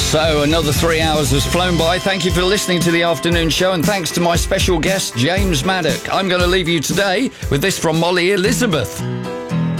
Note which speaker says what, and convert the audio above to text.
Speaker 1: So another 3 hours has flown by. Thank you for listening to the afternoon show, and thanks to my special guest, James Maddock. I'm going to leave you today with this from Molly Elizabeth.